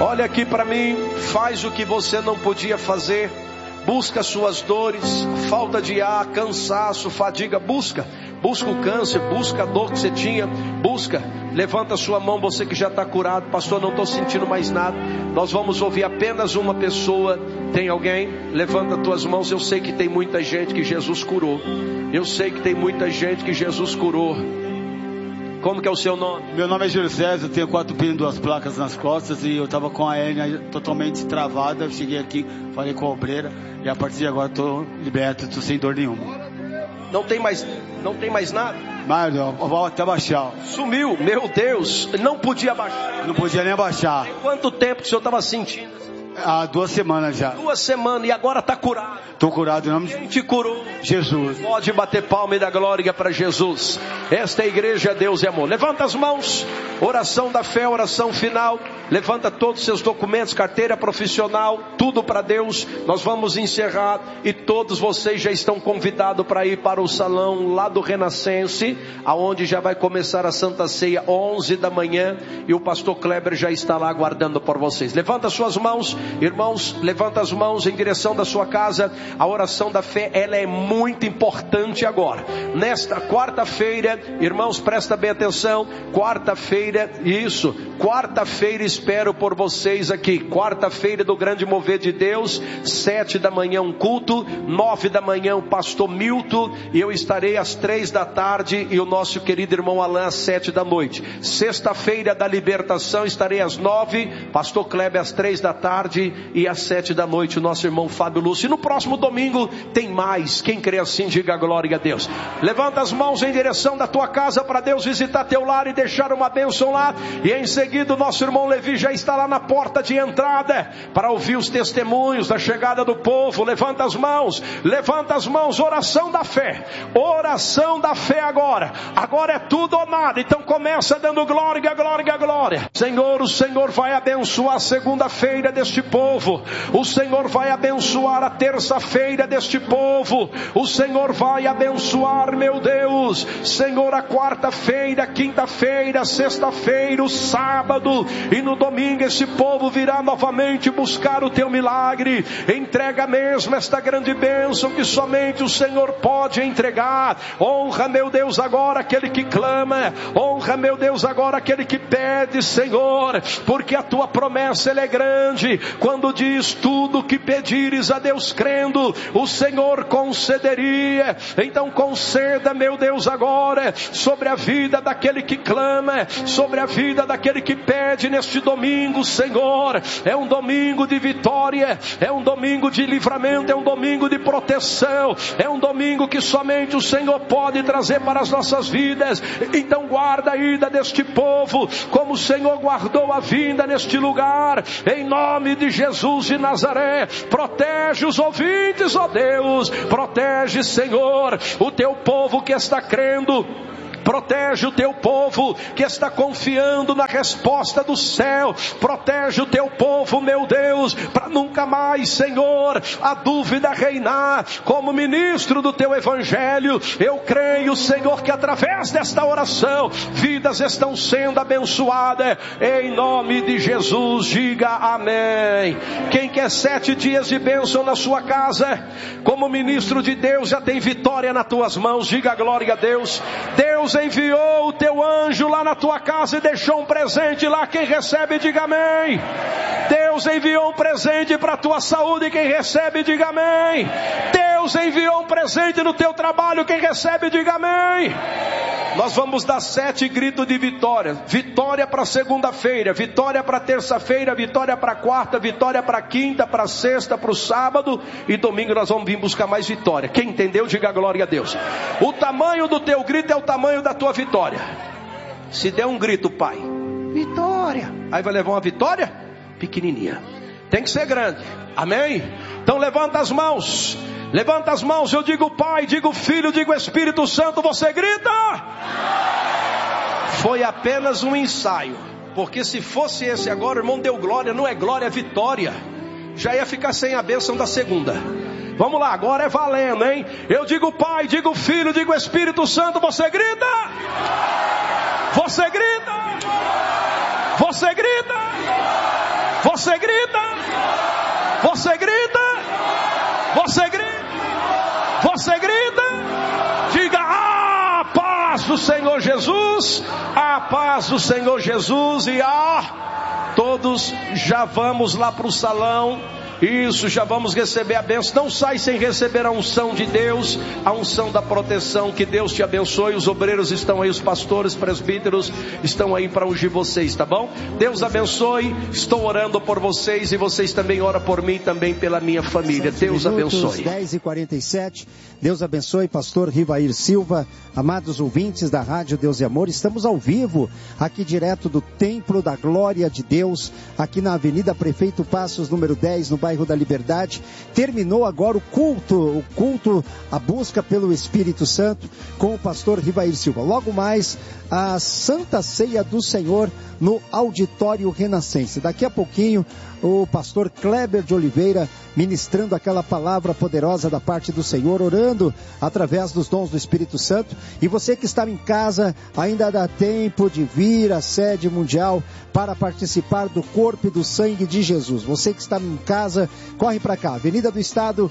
Olha aqui para mim, faz o que você não podia fazer. Busca suas dores, falta de ar, cansaço, fadiga, busca o câncer, busca a dor que você tinha, levanta sua mão, você que já está curado. Pastor, não estou sentindo mais nada. Nós vamos ouvir apenas uma pessoa. Tem alguém? Levanta tuas mãos. Eu sei que tem muita gente que Jesus curou. Como que é o seu nome? Meu nome é Júlio César, eu tenho 4 pinos, 2 placas nas costas e eu estava com a hérnia totalmente travada. Eu cheguei aqui, falei com a obreira e a partir de agora estou liberto, estou sem dor nenhuma. Não tem mais nada? Mas eu vou até baixar. Sumiu, meu Deus, não podia baixar. Não podia nem abaixar. Tem quanto tempo que o senhor estava sentindo? Há 2 semanas já. 2 semanas e agora está curado. Estou curado em nome de... Quem te curou? Jesus. Pode bater palma e dar glória para Jesus. Esta é a igreja, Deus é amor. Levanta as mãos. Oração da fé, oração final. Levanta todos os seus documentos, carteira profissional, tudo para Deus. Nós vamos encerrar e todos vocês já estão convidados para ir para o salão lá do Renascense, aonde já vai começar a Santa Ceia 11 da manhã e o pastor Kleber já está lá aguardando por vocês. Levanta suas mãos, irmãos, levanta as mãos em direção da sua casa. A oração da fé, ela é muito importante agora. Nesta quarta-feira, irmãos, presta bem atenção. Quarta-feira, espero por vocês aqui. Quarta-feira do grande mover de Deus, 7 da manhã um culto, 9 da manhã o pastor Milton, e eu estarei às 3 da tarde e o nosso querido irmão Alain às 7 da noite. Sexta-feira da libertação, estarei às 9, pastor Kleber às 3 da tarde e às 7 da noite o nosso irmão Fábio Lúcio. E no próximo domingo tem mais. Quem crê assim, diga glória a Deus. Levanta as mãos em direção da tua casa para Deus visitar teu lar e deixar uma bênção lá. E em seguida o nosso irmão Levi já está lá na porta de entrada para ouvir os testemunhos da chegada do povo. Levanta as mãos, oração da fé agora é tudo ou nada. Então começa dando glória. Senhor, o Senhor vai abençoar a segunda-feira deste povo, o Senhor vai abençoar a terça-feira deste povo, o Senhor vai abençoar, meu Deus, Senhor, a quarta-feira, quinta-feira, sexta-feira, o sábado e no domingo esse povo virá novamente buscar o teu milagre. Entrega mesmo esta grande bênção que somente o Senhor pode entregar. Honra, meu Deus, agora aquele que clama, honra, meu Deus, agora aquele que pede, Senhor, porque a tua promessa ela é grande. Quando diz tudo que pedires a Deus crendo, o Senhor concederia. Então conceda, meu Deus, agora sobre a vida daquele que clama, sobre a vida daquele que pede neste domingo, Senhor. É um domingo de vitória, é um domingo de livramento, é um domingo de proteção, é um domingo que somente o Senhor pode trazer para as nossas vidas. Então guarda a ida deste povo como o Senhor guardou a vinda neste lugar, em nome de Jesus de Nazaré. Protege os ouvintes, ó Deus, protege, Senhor, o teu povo que está crendo. Protege o teu povo que está confiando na resposta do céu. Protege o teu povo, meu Deus, para nunca mais, Senhor, a dúvida reinar. Como ministro do teu evangelho, eu creio, Senhor, que através desta oração vidas estão sendo abençoadas. Em nome de Jesus, diga amém. Quem quer 7 dias de bênção na sua casa, como ministro de Deus, já tem vitória nas tuas mãos. Diga glória a Deus. Deus enviou o teu anjo lá na tua casa e deixou um presente lá. Quem recebe, diga amém. Deus enviou um presente para a tua saúde. Quem recebe, diga amém. Deus enviou um presente no teu trabalho. Quem recebe, diga amém. Nós vamos dar 7 gritos de vitória. Vitória para segunda-feira, vitória para terça-feira, vitória para quarta, vitória para quinta, para sexta, para o sábado e domingo nós vamos vir buscar mais vitória. Quem entendeu, diga glória a Deus. O tamanho do teu grito é o tamanho da tua vitória. Se der um grito, pai, vitória, aí vai levar uma vitória pequenininha. Tem que ser grande, amém? Então levanta as mãos. Levanta as mãos, eu digo Pai, digo Filho, digo Espírito Santo, você grita. Foi apenas um ensaio, porque se fosse esse agora, o irmão deu glória, não é glória, é vitória. Já ia ficar sem a bênção da segunda. Vamos lá, agora é valendo, hein? Eu digo Pai, digo Filho, digo Espírito Santo, você grita. Você grita. Você grita. Você grita. Você grita. Você grita. Você grita. Diga: a paz do Senhor Jesus. A paz do Senhor Jesus. E todos já vamos lá para o salão. Isso, já vamos receber a bênção. Não sai sem receber a unção de Deus, a unção da proteção. Que Deus te abençoe. Os obreiros estão aí, os pastores, presbíteros estão aí para ungir vocês, tá bom? Deus abençoe. Estou orando por vocês e vocês também oram por mim, também pela minha família. Deus abençoe. 10h47. Deus abençoe, pastor Rivair Silva. Amados ouvintes da Rádio Deus e Amor, estamos ao vivo, aqui direto do Templo da Glória de Deus, aqui na Avenida Prefeito Passos, número 10, no bairro da Liberdade. Terminou agora o culto, a busca pelo Espírito Santo, com o pastor Rivair Silva. Logo mais, a Santa Ceia do Senhor no Auditório Renascense. Daqui a pouquinho, o pastor Kleber de Oliveira ministrando aquela palavra poderosa da parte do Senhor, orando através dos dons do Espírito Santo. E você que está em casa, ainda dá tempo de vir à sede mundial para participar do corpo e do sangue de Jesus. Você que está em casa, corre para cá, Avenida do Estado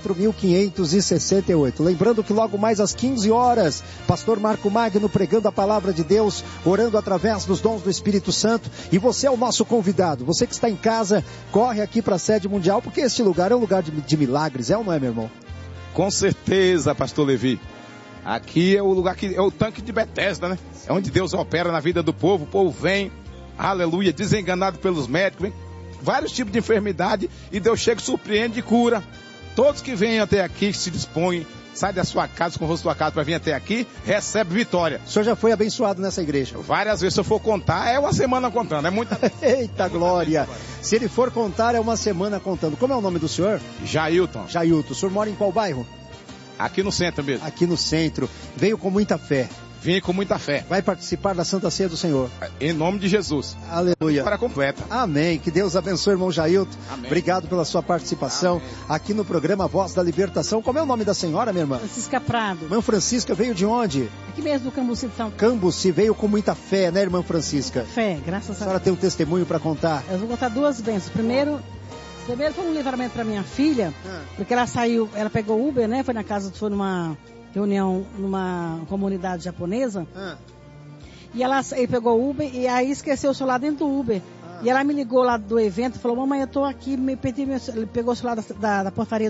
4568. Lembrando que logo mais às 15 horas, pastor Marco Magno pregando a palavra de Deus, orando através dos dons do Espírito Santo. E você é o nosso convidado. Você que está em casa, corre aqui para a sede mundial, porque este lugar é um lugar de milagres, é ou não é, meu irmão? Com certeza, pastor Levi. Aqui é o lugar que é o tanque de Betesda, né? É onde Deus opera na vida do povo. O povo vem, aleluia, desenganado pelos médicos, vem vários tipos de enfermidade, e Deus chega, surpreende e cura. Todos que vêm até aqui, que se dispõem, sai da sua casa, com o rosto da sua casa para vir até aqui, recebe vitória. O senhor já foi abençoado nessa igreja? Várias vezes, se eu for contar, é uma semana contando, é muita... Eita glória! Se ele for contar, é uma semana contando. Como é o nome do senhor? Jailton. Jailton. O senhor mora em qual bairro? Aqui no centro mesmo. Aqui no centro. Veio com muita fé. Vim com muita fé. Vai participar da Santa Ceia do Senhor. Em nome de Jesus. Aleluia. Para completa. Amém. Que Deus abençoe, irmão Jailton. Amém. Obrigado pela sua participação. Amém. Aqui no programa Voz da Libertação. Como é o nome da senhora, minha irmã? Francisca Prado. Irmã Francisca veio de onde? Aqui mesmo do Cambuci de São Paulo. Cambuci. Veio com muita fé, né, irmã Francisca? Fé, graças a Deus. A senhora tem um testemunho para contar? Eu vou contar duas bênçãos. Primeiro foi um livramento para minha filha, porque ela saiu, ela pegou Uber, né? Foi numa reunião numa comunidade japonesa. E ele pegou Uber e aí esqueceu o celular dentro do Uber. E ela me ligou lá do evento e falou: mamãe, eu tô aqui, me perdi meu celular. Ele pegou o celular da portaria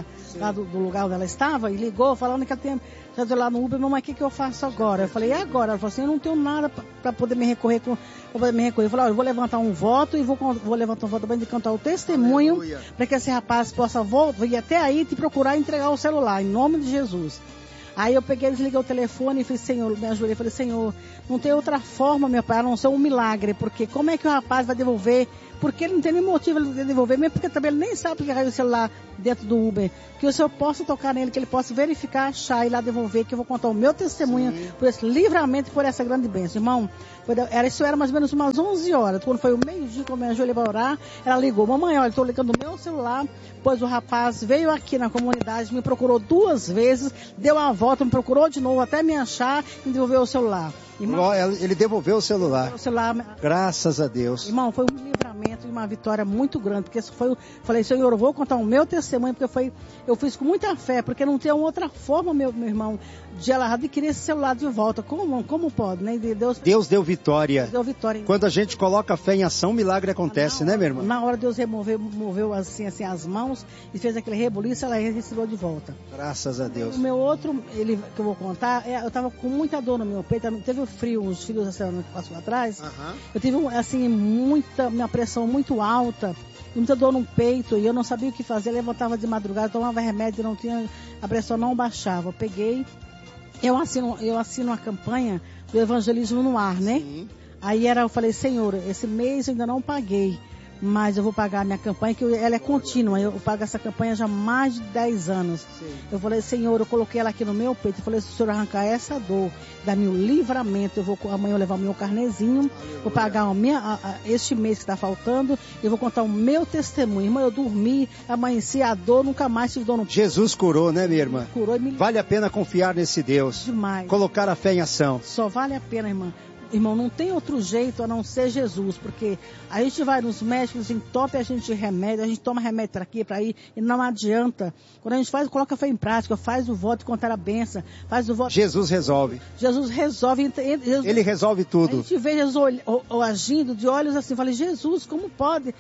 lá do lugar onde ela estava e ligou, falando que ela tinha lá no Uber. Mamãe, o que eu faço agora? Eu falei: e agora? Ela falou assim: eu não tenho nada para poder me recorrer. Eu falei: eu vou levantar um voto e vou levantar um voto também de cantar o testemunho para que esse rapaz possa vir até aí te procurar e entregar o celular, em nome de Jesus. Aí eu peguei, desliguei o telefone e falei: Senhor, me ajoelhei, falei: Senhor, não tem outra forma, meu pai, a não ser um milagre, porque como é que o rapaz vai devolver? Porque ele não tem nem motivo de devolver, mesmo porque também ele nem sabe que caiu o celular dentro do Uber. Que o Senhor possa tocar nele, que ele possa verificar, achar e lá devolver, que eu vou contar o meu testemunho por esse livramento, por essa grande bênção. Irmão, isso era mais ou menos umas 11 horas, quando foi o meio-dia, quando eu me ajoelhei para orar, ela ligou: mamãe, olha, estou ligando o meu celular, pois o rapaz veio aqui na comunidade, me procurou 2 vezes, deu uma volta, me procurou de novo, até me achar e devolveu o celular. Irmão, ele devolveu o celular. Graças a Deus. Irmão, foi um livramento e uma vitória muito grande, porque falei: Senhor, eu vou contar o meu testemunho, porque eu fiz com muita fé, porque não tem outra forma, meu irmão, de ela adquirir esse celular de volta. Como pode, né? Deus deu vitória. Deus deu vitória. Quando a gente coloca a fé em ação, milagre acontece, né, minha irmã? Na hora Deus moveu assim as mãos e fez aquele rebuliço, ela recebeu de volta. Graças a Deus. O meu outro, que eu vou contar, eu tava com muita dor no meu peito, teve frio, uns frios essa semana que passou atrás. Eu tive, assim, minha pressão muito alta, muita dor no peito, e eu não sabia o que fazer. Eu levantava de madrugada, tomava remédio, a pressão não baixava. Eu peguei, eu assino uma campanha do evangelismo no ar, né? Sim. Aí eu falei: Senhor, esse mês eu ainda não paguei, mas eu vou pagar a minha campanha, que ela é contínua. Eu pago essa campanha já há mais de 10 anos. Sim. Eu falei: Senhor, eu coloquei ela aqui no meu peito. Eu falei: se o Senhor arrancar essa dor, dar-me o livramento, amanhã eu levar o meu carnezinho, aleluia, vou pagar este mês que está faltando, eu vou contar o meu testemunho. Irmã, eu dormi, amanheci a dor, nunca mais tive dor no peito. Jesus curou, né, minha irmã? Curou e me... Vale a pena confiar nesse Deus. Demais. Colocar a fé em ação. Só vale a pena, irmã. irmão, não tem outro jeito a não ser Jesus, porque a gente vai nos médicos, entope a gente de remédio, a gente toma remédio para aqui, para ir, e não adianta. Quando a gente faz, coloca a fé em prática, faz o voto contra a benção, faz o voto... Jesus resolve. Jesus resolve. Ele resolve tudo. A gente vê Jesus agindo de olhos assim, fala, Jesus, como pode?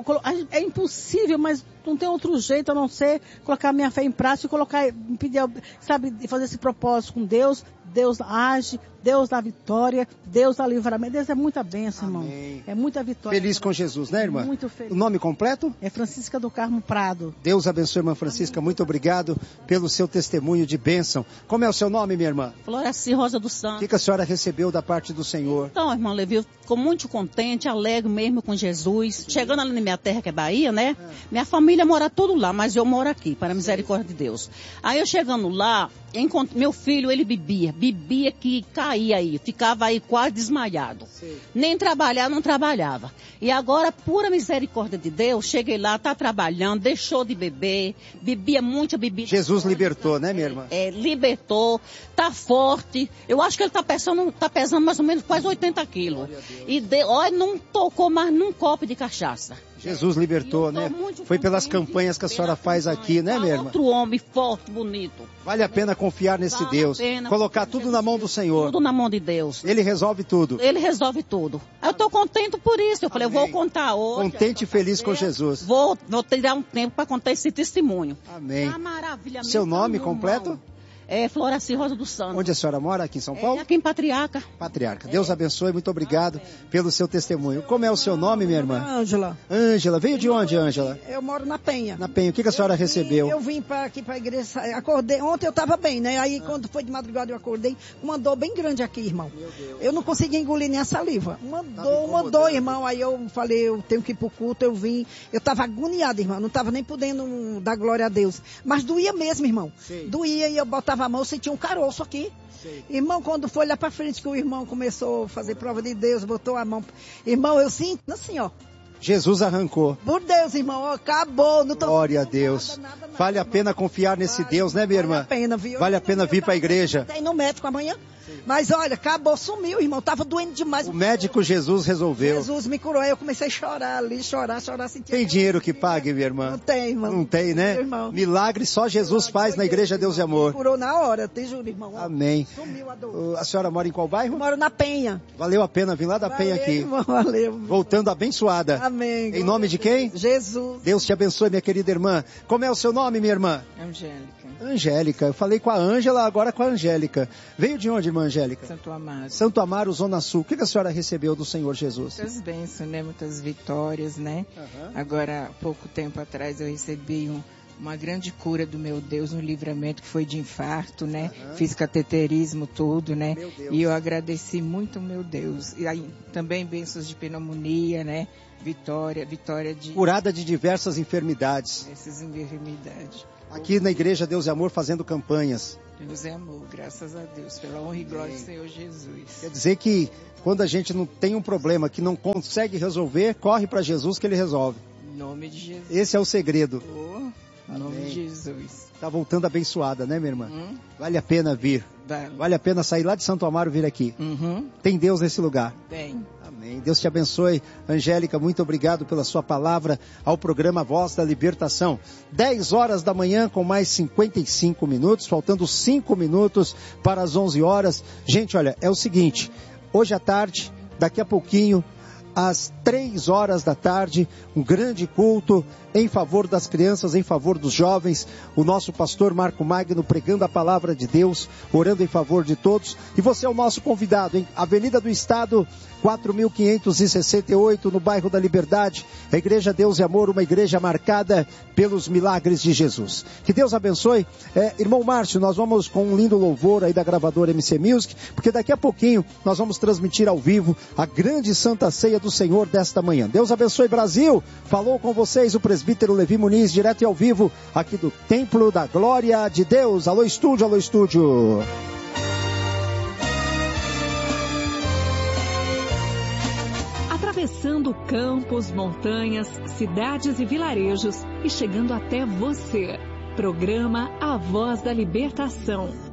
É impossível, mas não tem outro jeito a não ser colocar a minha fé em prática e colocar, pedir, sabe, fazer esse propósito com Deus. Deus age, Deus dá vitória, Deus dá livramento. Deus é muita bênção, irmão. É muita vitória. Feliz com Jesus, né, irmã? Muito feliz. O nome completo? É Francisca do Carmo Prado. Deus abençoe, irmã Francisca. Muito obrigado pelo seu testemunho de bênção. Como é o seu nome, minha irmã? Floraci Rosa do Santo. O que a senhora recebeu da parte do Senhor? Então, irmão Levi, eu fico muito contente, alegre mesmo com Jesus. Chegando ali na minha terra, que é Bahia, né? Minha família mora tudo lá, mas eu moro aqui, para a misericórdia de Deus. Aí eu chegando lá, meu filho, ele bebia que caía aí, ficava aí quase desmaiado. Nem trabalhar, não trabalhava. E agora, pura misericórdia de Deus, cheguei lá, tá trabalhando, deixou de beber, bebia muita bebida. Jesus libertou, né, minha irmã? Libertou, tá forte. Eu acho que ele tá pesando mais ou menos quase 80 quilos. E não tocou mais num copo de cachaça. Jesus libertou, né? Foi pelas campanhas que a senhora faz aqui, né, minha irmã? Outro homem forte, bonito. Vale a pena confiar nesse Deus. Colocar tudo na mão do Senhor. Tudo na mão de Deus. Ele resolve tudo. Ele resolve tudo. Eu tô contente por isso. Eu falei, eu vou contar hoje. Contente e feliz com Jesus. Vou tirar um tempo para contar esse testemunho. Amém. Tá maravilha. Seu nome completo? É Floraci Rosa do Santo. Onde a senhora mora? Aqui em São Paulo? Aqui em Patriarca. Patriarca. Deus abençoe, muito obrigado pelo seu testemunho. Como é o seu nome, minha irmã? Ângela. Ângela. Veio de onde, Ângela? Eu moro na Penha. Na Penha. O que a senhora recebeu? Eu vim aqui para a igreja, acordei, ontem eu estava bem, né? Aí quando foi de madrugada eu acordei, uma dor bem grande aqui, irmão. Eu não consegui engolir nem a saliva. Uma dor, irmão. Aí eu falei, eu tenho que ir pro culto, eu vim. Eu estava agoniada, irmão. Não estava nem podendo dar glória a Deus. Mas doía mesmo, irmão. Sim. Doía e eu botava a mão, eu sentia um caroço aqui. Sei. Irmão, quando foi lá pra frente que o irmão começou a fazer prova de Deus, botou a mão. Irmão, eu sinto assim, ó. Jesus arrancou. Por Deus, irmão, ó, acabou. Não tô Glória a Deus. Nada, vale a pena confiar nesse Deus, né, minha irmã? Vale a pena, viu? Vale a pena vir pra igreja. Tem no médico amanhã. Sim. Mas olha, acabou, sumiu, irmão. Tava doendo demais. O médico Jesus resolveu. Jesus me curou. Aí eu comecei a chorar ali, chorar. Tem dinheiro que pague, minha irmã? Não tem, irmão. Não tem, né? Irmão. Milagre só Jesus faz na Igreja Deus e Amor. Me curou na hora, te juro, irmão. Amém. Sumiu a dor. A senhora mora em qual bairro? Moro na Penha. Valeu a pena vir lá da Penha aqui. Irmão, valeu. Voltando abençoada. Amém. Em nome de quem? Jesus. Deus te abençoe, minha querida irmã. Como é o seu nome, minha irmã? Angélica. Angélica. Eu falei com a Ângela, agora com a Angélica. Veio de onde, irmã Angélica? Santo Amaro. Santo Amaro, Zona Sul. O que a senhora recebeu do Senhor Jesus? Muitas bênçãos, né? Muitas vitórias, né? Agora, há pouco tempo atrás, eu recebi uma grande cura do meu Deus, um livramento que foi de infarto, né? Fiz cateterismo, tudo, né? E eu agradeci muito, meu Deus. E aí, também bênçãos de pneumonia, né? Vitória de... Curada de diversas enfermidades. Essas enfermidades. Aqui na Igreja Deus e Amor fazendo campanhas. Deus é amor, graças a Deus, pela honra e glória do Senhor Jesus. Quer dizer que quando a gente não tem um problema que não consegue resolver, corre para Jesus que Ele resolve. Em nome de Jesus. Esse é o segredo. Em nome de Jesus. Está voltando abençoada, né, minha irmã? Vale a pena vir. Vale a pena sair lá de Santo Amaro e vir aqui. Tem Deus nesse lugar. Tem. Amém. Deus te abençoe. Angélica, muito obrigado pela sua palavra ao programa Voz da Libertação. 10 horas da manhã com mais 55 minutos, faltando 5 minutos para as 11 horas. Gente, olha, é o seguinte, hoje à tarde, daqui a pouquinho, às 3 horas da tarde, um grande culto em favor das crianças, em favor dos jovens, o nosso pastor Marco Magno pregando a palavra de Deus, orando em favor de todos, e você é o nosso convidado, hein? Avenida do Estado, 4.568, no bairro da Liberdade, a Igreja Deus e Amor, uma igreja marcada pelos milagres de Jesus. Que Deus abençoe. Irmão Márcio, nós vamos com um lindo louvor aí da gravadora MC Music, porque daqui a pouquinho nós vamos transmitir ao vivo a grande Santa Ceia do Senhor desta manhã. Deus abençoe, Brasil. Falou com vocês o presbítero Levi Muniz, direto e ao vivo, aqui do Templo da Glória de Deus. Alô, estúdio, alô, estúdio. Atravessando campos, montanhas, cidades e vilarejos e chegando até você. Programa A Voz da Libertação.